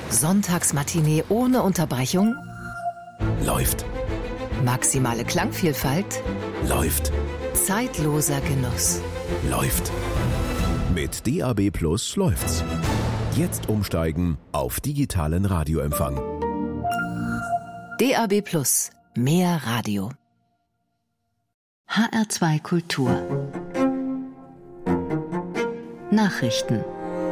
Sonntagsmatinee ohne Unterbrechung? Läuft. Maximale Klangvielfalt? Läuft. Zeitloser Genuss? Läuft. Mit DAB+ läuft's. Jetzt umsteigen auf digitalen Radioempfang. DAB+, mehr Radio. HR2 Kultur. Nachrichten.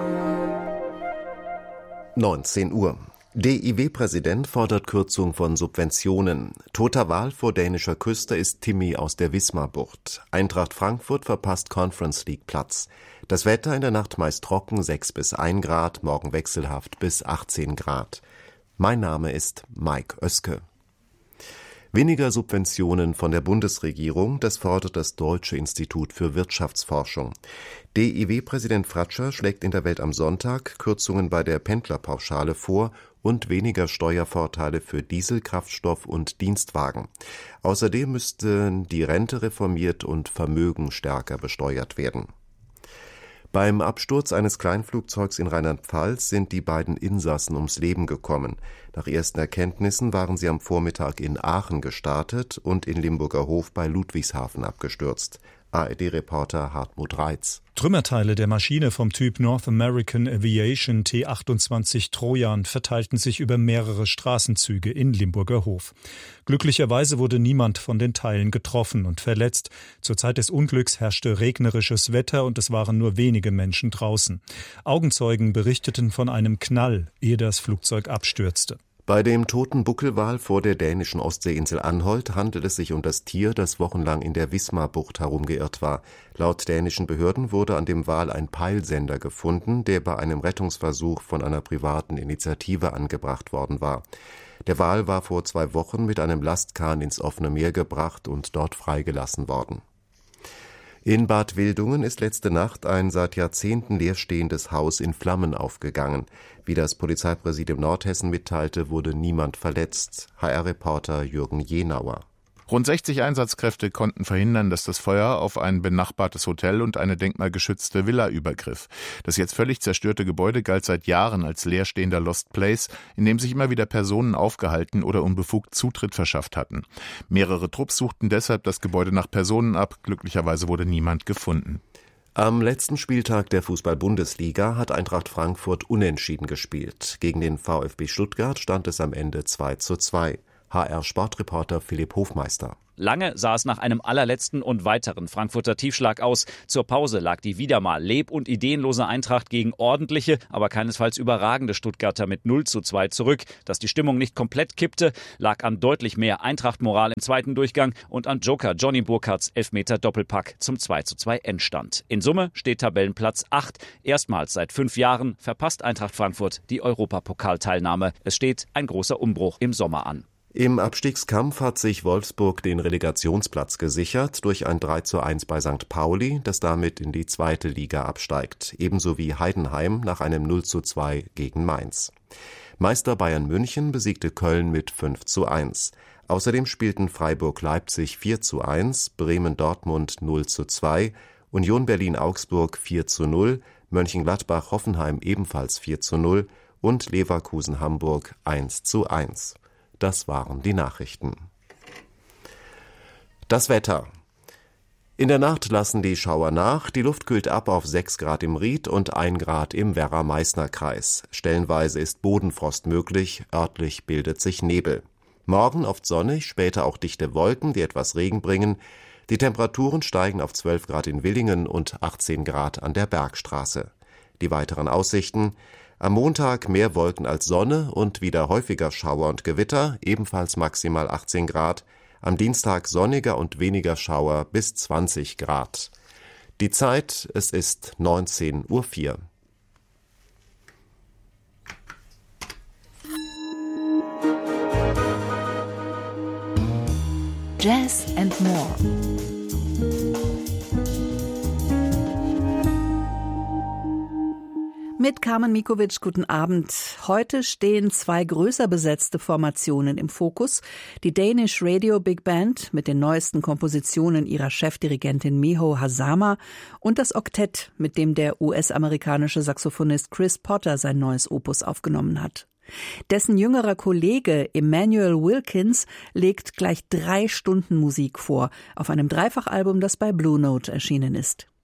19 Uhr. DIW-Präsident fordert Kürzung von Subventionen. Toter Wal vor dänischer Küste ist Timmy aus der Wismarbucht. Eintracht Frankfurt verpasst Conference League Platz. Das Wetter in der Nacht meist trocken, 6 bis 1 Grad, morgen wechselhaft bis 18 Grad. Mein Name ist Mike Oeske. Weniger Subventionen von der Bundesregierung, das fordert das Deutsche Institut für Wirtschaftsforschung. DIW-Präsident Fratscher schlägt in der Welt am Sonntag Kürzungen bei der Pendlerpauschale vor und weniger Steuervorteile für Diesel, Kraftstoff und Dienstwagen. Außerdem müssten die Rente reformiert und Vermögen stärker besteuert werden. Beim Absturz eines Kleinflugzeugs in Rheinland-Pfalz sind die beiden Insassen ums Leben gekommen. Nach ersten Erkenntnissen waren sie am Vormittag in Aachen gestartet und in Limburger Hof bei Ludwigshafen abgestürzt. ARD-Reporter Hartmut Reitz. Trümmerteile der Maschine vom Typ North American Aviation T-28 Trojan verteilten sich über mehrere Straßenzüge in Limburger Hof. Glücklicherweise wurde niemand von den Teilen getroffen und verletzt. Zur Zeit des Unglücks herrschte regnerisches Wetter und es waren nur wenige Menschen draußen. Augenzeugen berichteten von einem Knall, ehe das Flugzeug abstürzte. Bei dem toten Buckelwal vor der dänischen Ostseeinsel Anholt handelt es sich um das Tier, das wochenlang in der Wismarbucht herumgeirrt war. Laut dänischen Behörden wurde an dem Wal ein Peilsender gefunden, der bei einem Rettungsversuch von einer privaten Initiative angebracht worden war. Der Wal war vor 2 Wochen mit einem Lastkahn ins offene Meer gebracht und dort freigelassen worden. In Bad Wildungen ist letzte Nacht ein seit Jahrzehnten leerstehendes Haus in Flammen aufgegangen. Wie das Polizeipräsidium Nordhessen mitteilte, wurde niemand verletzt. HR-Reporter Jürgen Jenauer. Rund 60 Einsatzkräfte konnten verhindern, dass das Feuer auf ein benachbartes Hotel und eine denkmalgeschützte Villa übergriff. Das jetzt völlig zerstörte Gebäude galt seit Jahren als leerstehender Lost Place, in dem sich immer wieder Personen aufgehalten oder unbefugt Zutritt verschafft hatten. Mehrere Trupps suchten deshalb das Gebäude nach Personen ab. Glücklicherweise wurde niemand gefunden. Am letzten Spieltag der Fußball-Bundesliga hat Eintracht Frankfurt unentschieden gespielt. Gegen den VfB Stuttgart stand es am Ende 2:2. HR-Sportreporter Philipp Hofmeister. Lange sah es nach einem allerletzten und weiteren Frankfurter Tiefschlag aus. Zur Pause lag die wieder mal leb- und ideenlose Eintracht gegen ordentliche, aber keinesfalls überragende Stuttgarter mit 0:2 zurück. Dass die Stimmung nicht komplett kippte, lag an deutlich mehr Eintracht-Moral im zweiten Durchgang und an Joker Johnny Burkhards Elfmeter-Doppelpack zum 2:2 Endstand. In Summe steht Tabellenplatz 8. Erstmals seit 5 Jahren verpasst Eintracht Frankfurt die Europapokalteilnahme. Es steht ein großer Umbruch im Sommer an. Im Abstiegskampf hat sich Wolfsburg den Relegationsplatz gesichert durch ein 3:1 bei St. Pauli, das damit in die 2. Liga absteigt, ebenso wie Heidenheim nach einem 0:2 gegen Mainz. Meister Bayern München besiegte Köln mit 5:1. Außerdem spielten Freiburg-Leipzig 4:1, Bremen-Dortmund 0:2, Union Berlin-Augsburg 4:0, Mönchengladbach-Hoffenheim ebenfalls 4:0 und Leverkusen-Hamburg 1:1. Das waren die Nachrichten. Das Wetter. In der Nacht lassen die Schauer nach, die Luft kühlt ab auf 6 Grad im Ried und 1 Grad im Werra-Meißner-Kreis. Stellenweise ist Bodenfrost möglich, örtlich bildet sich Nebel. Morgen oft sonnig, später auch dichte Wolken, die etwas Regen bringen. Die Temperaturen steigen auf 12 Grad in Willingen und 18 Grad an der Bergstraße. Die weiteren Aussichten: Am Montag mehr Wolken als Sonne und wieder häufiger Schauer und Gewitter, ebenfalls maximal 18 Grad. Am Dienstag sonniger und weniger Schauer bis 20 Grad. Die Zeit, es ist 19:04 Uhr. Jazz and More. Mit Carmen Mikovic, guten Abend. Heute stehen 2 größer besetzte Formationen im Fokus. Die Danish Radio Big Band mit den neuesten Kompositionen ihrer Chefdirigentin Miho Hazama und das Oktett, mit dem der US-amerikanische Saxophonist Chris Potter sein neues Opus aufgenommen hat. Dessen jüngerer Kollege Emmanuel Wilkins legt gleich 3 Stunden Musik vor, auf einem Dreifachalbum, das bei Blue Note erschienen ist.